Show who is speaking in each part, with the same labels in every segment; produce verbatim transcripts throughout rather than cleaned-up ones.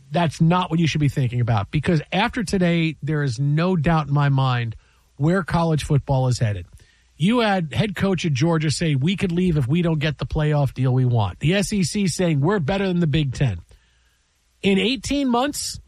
Speaker 1: that's not what you should be thinking about, because after today, there is no doubt in my mind where college football is headed. You had head coach at Georgia say we could leave if we don't get the playoff deal we want. The S E C saying we're better than the Big Ten. In eighteen months,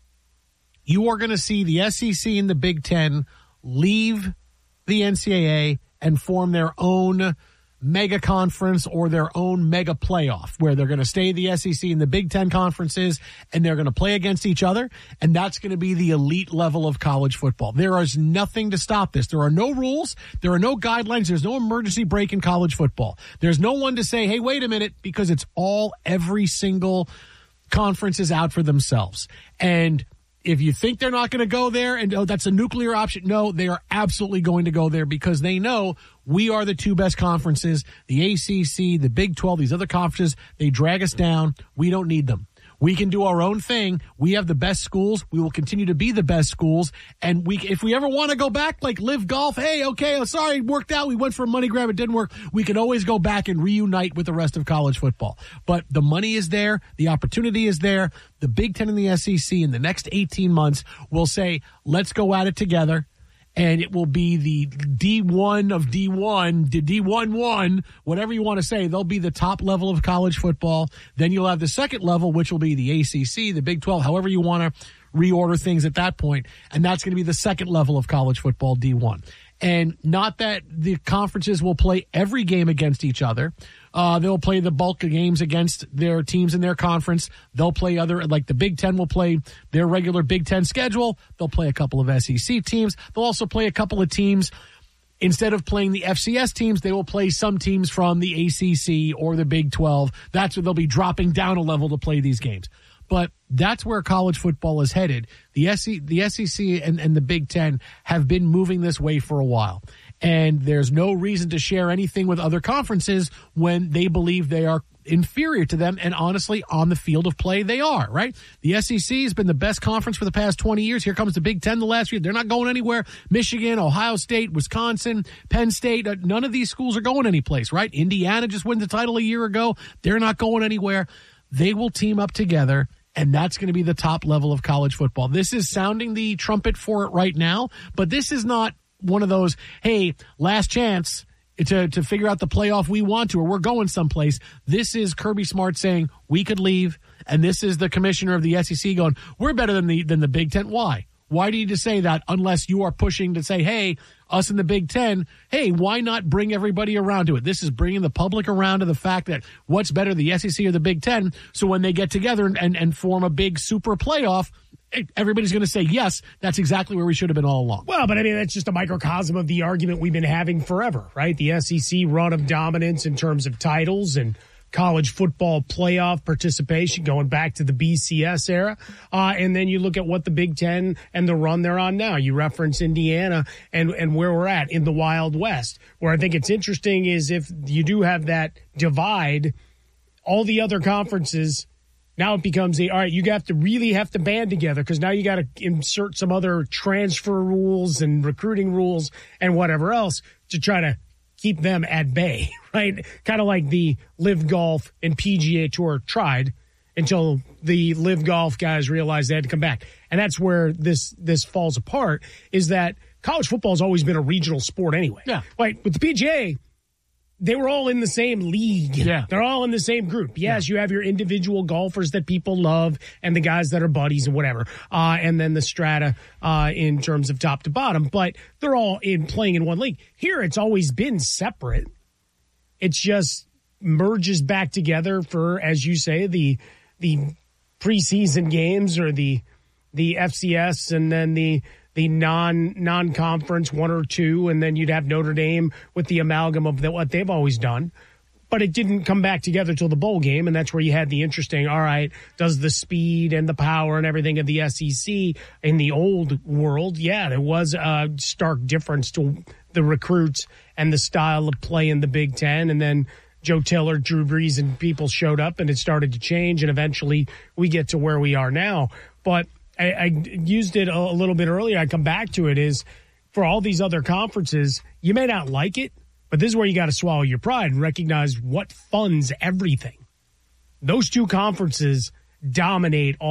Speaker 1: you are going to see the S E C and the Big Ten leave the N C double A and form their own mega conference or their own mega playoff, where they're going to stay the S E C and the Big Ten conferences, and they're going to play against each other, and that's going to be the elite level of college football. There is nothing to stop this. There are no rules. There are no guidelines. There's no emergency break in college football. There's no one to say, hey, wait a minute, because it's all, every single conference is out for themselves. And if you think they're not going to go there and, oh, that's a nuclear option, no, they are absolutely going to go there, because they know we are the two best conferences, the A C C, the Big twelve, these other conferences, they drag us down. We don't need them. We can do our own thing. We have the best schools. We will continue to be the best schools. And we, if we ever want to go back, like Live Golf, hey, okay, I'm sorry, it worked out. We went for a money grab. It didn't work. We can always go back and reunite with the rest of college football. But the money is there. The opportunity is there. The Big Ten and the S E C in the next eighteen months will say, let's go at it together. And it will be the D one of D one, the D one one, whatever you want to say. They'll be the top level of college football. Then you'll have the second level, which will be the A C C, the Big twelve, however you want to reorder things at that point. And that's going to be the second level of college football, D one. And not that the conferences will play every game against each other. Uh, they'll play the bulk of games against their teams in their conference. They'll play other, like the Big Ten will play their regular Big Ten schedule. They'll play a couple of S E C teams. They'll also play a couple of teams. Instead of playing the F C S teams, they will play some teams from the A C C or the Big twelve. That's where they'll be dropping down a level to play these games. But that's where college football is headed. The S E C, the S E C and, and the Big Ten have been moving this way for a while. And there's no reason to share anything with other conferences when they believe they are inferior to them. And honestly, on the field of play, they are, right? The S E C has been the best conference for the past twenty years. Here comes the Big Ten the last year. They're not going anywhere. Michigan, Ohio State, Wisconsin, Penn State, none of these schools are going anyplace, right? Indiana just won the title a year ago. They're not going anywhere. They will team up together, and that's going to be the top level of college football. This is sounding the trumpet for it right now, but this is not one of those, hey, last chance to, to figure out the playoff we want to, or we're going someplace. This is Kirby Smart saying we could leave, and this is the commissioner of the S E C going, we're better than the than the Big Ten. Why? Why do you just say that unless you are pushing to say, hey, us in the Big Ten, hey, why not bring everybody around to it? This is bringing the public around to the fact that what's better, the S E C or the Big Ten? So when they get together and, and, and form a big super playoff, everybody's going to say, yes, that's exactly where we should have been all along.
Speaker 2: Well, but I mean, that's just a microcosm of the argument we've been having forever, right? The S E C run of dominance in terms of titles and college football playoff participation going back to the B C S era. Uh, and then you look at what the Big Ten and the run they're on now. You reference Indiana and, and where we're at in the Wild West. Where I think it's interesting is if you do have that divide, all the other conferences, now it becomes a, all right, you have to really have to band together, because now you got to insert some other transfer rules and recruiting rules and whatever else to try to keep them at bay, right? Kind of like the Live Golf and P G A Tour tried until the Live Golf guys realized they had to come back. And that's where this this falls apart, is that college football has always been a regional sport anyway.
Speaker 1: Yeah.
Speaker 2: Right. With the P G A, they were all in the same league.
Speaker 1: Yeah. They're
Speaker 2: all in the same group. Yes, yeah. You have your individual golfers that people love and the guys that are buddies and whatever. Uh, and then the strata uh, in terms of top to bottom. But they're all in playing in one league. Here, it's always been separate. It's just merges back together for, as you say, the the preseason games or the the F C S and then the the non, non-conference one or two, and then you'd have Notre Dame with the amalgam of the, what they've always done. But it didn't come back together till the bowl game, and that's where you had the interesting, all right, does the speed and the power and everything of the S E C in the old world, yeah, there was a stark difference to the recruits and the style of play in the Big Ten, and then Joe Tiller, Drew Brees, and people showed up, and it started to change, and eventually we get to where we are now. But I, I used it a, a little bit earlier. I come back to it is for all these other conferences, you may not like it, but this is where you got to swallow your pride and recognize what funds everything. Those two conferences dominate all.